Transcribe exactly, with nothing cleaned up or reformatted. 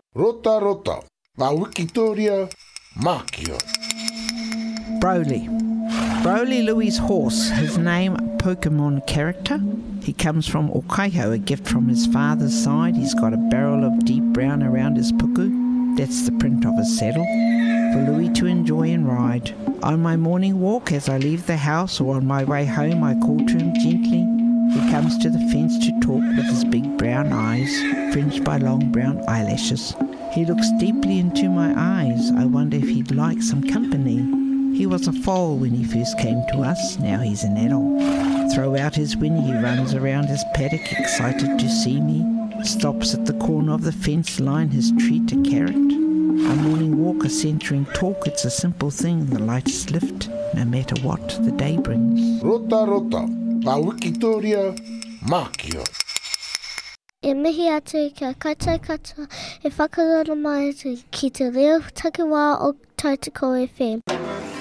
Rota rota, la Wikitoria, Makio. Broly. Broly Louie's horse, his name a Pokemon character. He comes from Okaiho, a gift from his father's side. He's got a barrel of deep brown around his puku. That's the print of his saddle, for Louie to enjoy and ride. On my morning walk, as I leave the house or on my way home, I call to him gently. He comes to the fence to talk with his big brown eyes, fringed by long brown eyelashes. He looks deeply into my eyes. I wonder if he'd like some company. He was a foal when he first came to us, now he's an adult. Throw out his whinny, he runs around his paddock, excited to see me. Stops at the corner of the fence line, his treat a carrot. A morning walk, a centering talk, it's a simple thing, the lightest lift, no matter what the day brings. Rota rota, la Wikitoria, Makio. E mihi atu kia koutou katoa e whakarora mai atu ki te reo takiwā o Tautoko F M.